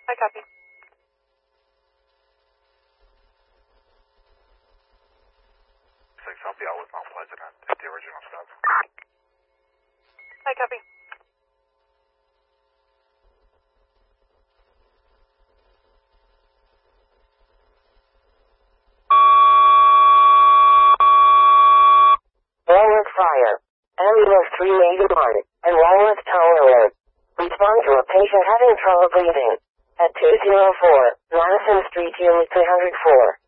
I copy. 6, I'll be out with Mount Pleasant on the original stuff. I copy. Walworth Fire. Ambulance 381 and Walworth Tower Road. Respond to a patient having trouble breathing. At 204 Madison Street, Unit 304.